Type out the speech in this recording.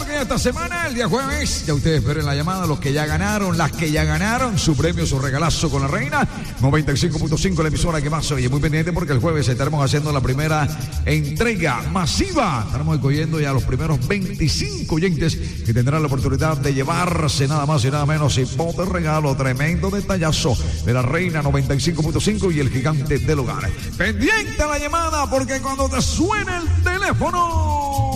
que esta semana, el día jueves, ya ustedes esperen la llamada, los que ya ganaron, las que ya ganaron, su premio, su regalazo con la reina, 95.5, la emisora que más oye. Muy pendiente porque el jueves estaremos haciendo la primera entrega masiva. Estaremos escogiendo ya los primeros 25 oyentes que tendrán la oportunidad de llevarse nada más y nada menos y bote regalo, tremendo detallazo de la reina 95.5 y el gigante del hogar. Pendiente a la llamada porque cuando te suene el teléfono